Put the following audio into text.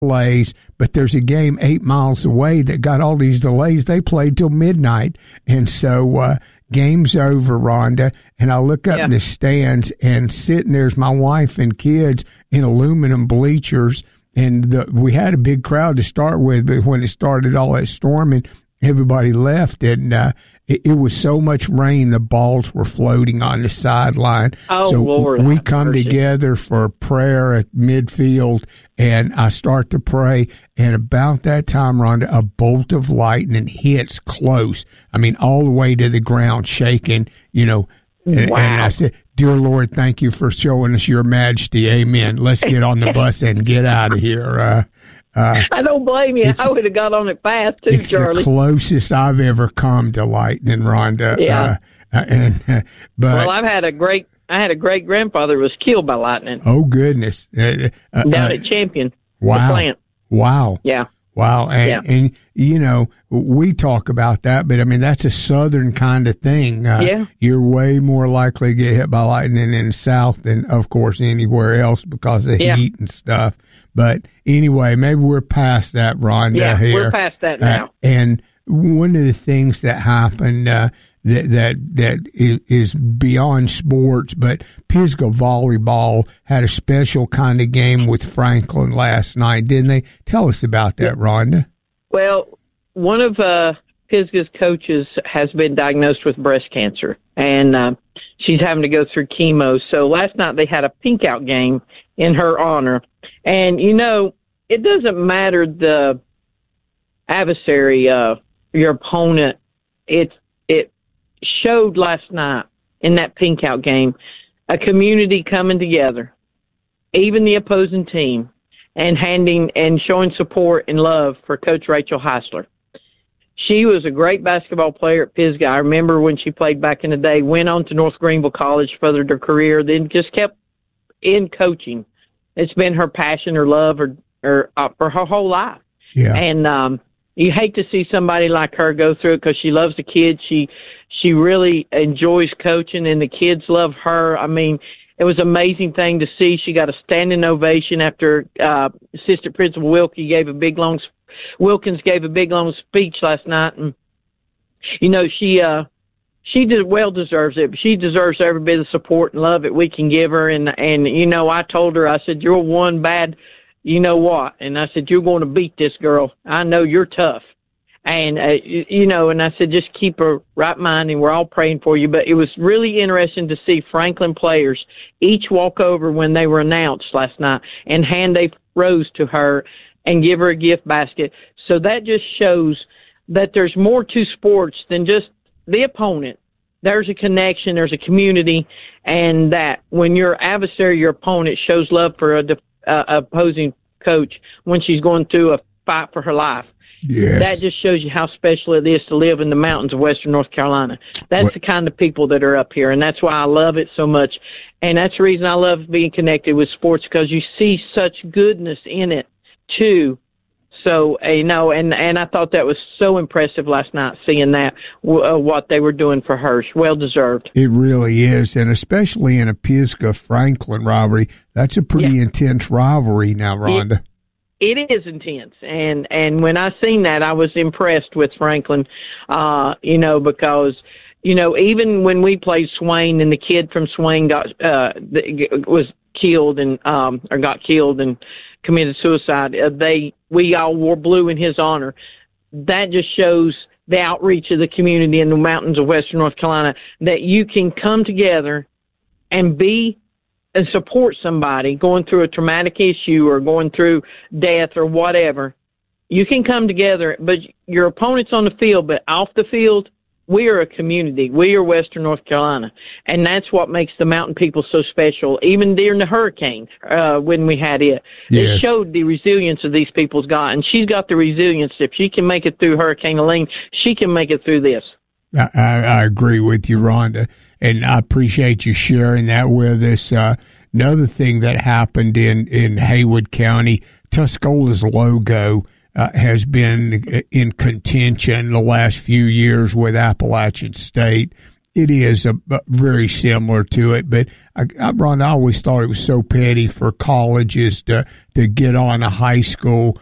delays, but there's a game 8 miles away that got all these delays. They played till midnight, and so game's over, Rhonda, and I look up in the stands, and sitting there's my wife and kids in aluminum bleachers, and we had a big crowd to start with, but when it started all that storming, everybody left, and it was so much rain, the balls were floating on the sideline. Oh, so Lord, we come together for prayer at midfield, and I start to pray, and about that time, Rhonda, a bolt of lightning hits close. I mean, all the way to the ground, shaking, and I said, "Dear Lord, thank you for showing us your majesty. Amen. Let's get on the bus and get out of here." I don't blame you. I would have got on it fast too, it's Charlie. It's the closest I've ever come to lightning, Rhonda. Yeah. But I had a great grandfather who was killed by lightning. Oh goodness! Down at Champion. Wow. The plant. Wow. Yeah. Wow. And we talk about that, but I mean, that's a southern kind of thing. You're way more likely to get hit by lightning in the South than, of course, anywhere else because of heat and stuff. But anyway, maybe we're past that, Rhonda. Here. We're past that now. And one of the things that happened that is beyond sports, but Pisgah volleyball had a special kind of game with Franklin last night, didn't they? Tell us about that, Rhonda. Well, one of Pisgah's coaches has been diagnosed with breast cancer, and she's having to go through chemo. So last night they had a pink out game in her honor. And, it doesn't matter the adversary, your opponent. It showed last night in that pink out game a community coming together, even the opposing team, and showing support and love for Coach Rachel Heisler. She was a great basketball player at Pisgah. I remember when she played back in the day, went on to North Greenville College, furthered her career, then just kept in coaching. It's been her passion, her love, or for her whole life. Yeah. And you hate to see somebody like her go through it because she loves the kids. She really enjoys coaching, and the kids love her. I mean, it was an amazing thing to see. She got a standing ovation after Assistant Principal Wilkins gave a big long speech last night, and she well deserves it. She deserves every bit of support and love that we can give her. And I told her, I said, "You're one bad, you know what?" And I said, "You're going to beat this girl. I know you're tough." And, and I said, "Just keep her right mind, and we're all praying for you." But it was really interesting to see Franklin players each walk over when they were announced last night and hand a rose to her and give her a gift basket. So that just shows that there's more to sports than just the opponent. There's a connection, there's a community, and that when your adversary, your opponent, shows love for a opposing coach when she's going through a fight for her life, that just shows you how special it is to live in the mountains of Western North Carolina. That's the kind of people that are up here, and that's why I love it so much. And that's the reason I love being connected with sports, because you see such goodness in it, too. So, and I thought that was so impressive last night, seeing that, what they were doing for her. Well deserved. It really is, and especially in a Pisgah-Franklin rivalry, that's a pretty intense rivalry now, Rhonda. It is intense, and when I seen that, I was impressed with Franklin, because, even when we played Swain and the kid from Swain was killed got killed and committed suicide, we all wore blue in his honor. That just shows the outreach of the community in the mountains of Western North Carolina, that you can come together and support somebody going through a traumatic issue or going through death or whatever. You can come together, but your opponent's on the field, but off the field, we are a community. We are Western North Carolina. And that's what makes the mountain people so special. Even during the hurricane, when we had it, it showed the resilience of these people's got. And she's got the resilience. If she can make it through Hurricane Helene, she can make it through this. I agree with you, Rhonda. And I appreciate you sharing that with us. Another thing that happened in Haywood County, Tuscola's logo has been in contention the last few years with Appalachian State. It is very similar to it, but Ron, I always thought it was so petty for colleges to get on a high school